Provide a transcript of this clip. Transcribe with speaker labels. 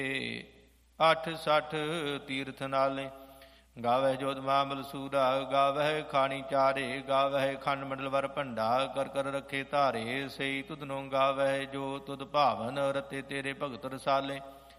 Speaker 1: 68 ਤੀਰਥ ਨਾਲੇ। ਗਾਵਹਿ ਜੋਧ ਮਾਮਲ ਸੂਰਾ, ਗਾਵਹਿ ਖਾਣੀ ਚਾਰੇ, ਗਾਵਹਿ ਖੰਡ ਮੰਡਲ ਵਰ ਭੰਡਾ, ਕਰ ਕਰ ਰੱਖੇ ਧਾਰੇ। ਸਈ ਤੁਧਨੋਂ ਗਾਵਹਿ ਜੋ ਤੁਧ ਭਾਵਨ, ਰਤੇ ਤੇਰੇ ਭਗਤ ਰਸਾਲੇ।